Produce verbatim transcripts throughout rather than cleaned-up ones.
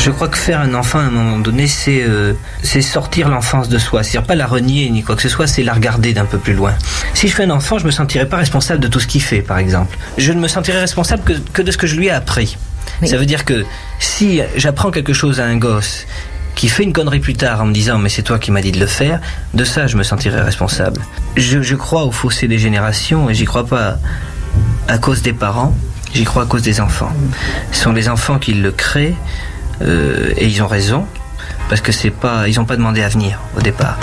Je crois que faire un enfant à un moment donné, c'est, euh, c'est sortir l'enfance de soi. C'est-à-dire pas la renier ni quoi que ce soit, c'est la regarder d'un peu plus loin. Si je fais un enfant, je me sentirais pas responsable de tout ce qu'il fait, par exemple. Je ne me sentirais responsable que, que de ce que je lui ai appris. Oui. Ça veut dire que si j'apprends quelque chose à un gosse qui fait une connerie plus tard en me disant mais c'est toi qui m'as dit de le faire, de ça je me sentirais responsable. Je, je crois au fossé des générations et j'y crois pas à cause des parents, j'y crois à cause des enfants. Ce sont les enfants qui le créent euh, et ils ont raison parce que c'est pas, ils n'ont pas demandé à venir au départ.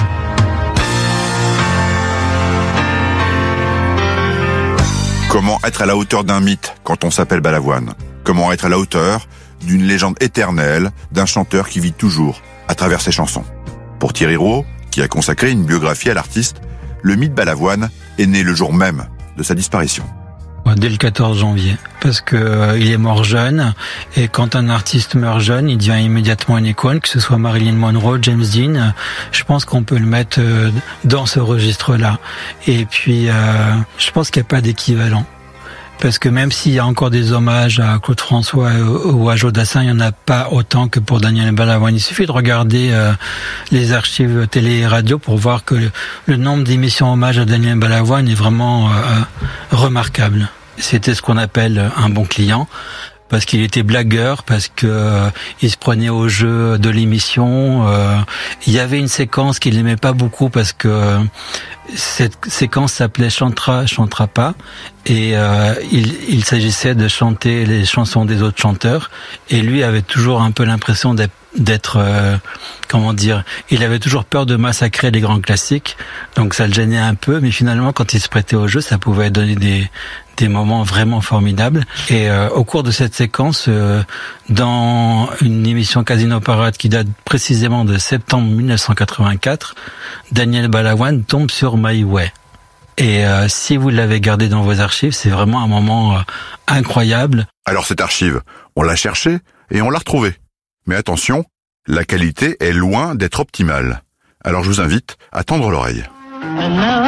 Comment être à la hauteur d'un mythe quand on s'appelle Balavoine? Comment être à la hauteur d'une légende éternelle, d'un chanteur qui vit toujours à travers ses chansons? Pour Thierry Rouault, qui a consacré une biographie à l'artiste, le mythe Balavoine est né le jour même de sa disparition. Dès le quatorze janvier, parce que euh, il est mort jeune, et quand un artiste meurt jeune, il devient immédiatement une icône, que ce soit Marilyn Monroe, James Dean, euh, je pense qu'on peut le mettre euh, dans ce registre-là. Et puis, euh, je pense qu'il n'y a pas d'équivalent. Parce que même s'il y a encore des hommages à Claude François ou à Jodassin, il n'y en a pas autant que pour Daniel Balavoine. Il suffit de regarder euh, les archives télé et radio pour voir que le, le nombre d'émissions hommage à Daniel Balavoine est vraiment euh, remarquable. C'était ce qu'on appelle un bon client, parce qu'il était blagueur, parce que euh, il se prenait au jeu de l'émission. Euh, il y avait une séquence qu'il n'aimait pas beaucoup parce que euh, cette séquence s'appelait Chantera, chantera pas, et euh, il, il s'agissait de chanter les chansons des autres chanteurs, et lui avait toujours un peu l'impression d'être, d'être euh, comment dire, il avait toujours peur de massacrer les grands classiques, donc ça le gênait un peu, mais finalement quand il se prêtait au jeu, ça pouvait donner des des moments vraiment formidables. Et euh, au cours de cette séquence, euh, dans une émission Casino Parade qui date précisément de septembre dix-neuf cent quatre-vingt-quatre, Daniel Balavoine tombe sur My Way. Et euh, si vous l'avez gardé dans vos archives, c'est vraiment un moment euh, incroyable. Alors cette archive, on l'a cherchée et on l'a retrouvée. Mais attention, la qualité est loin d'être optimale. Alors je vous invite à tendre l'oreille.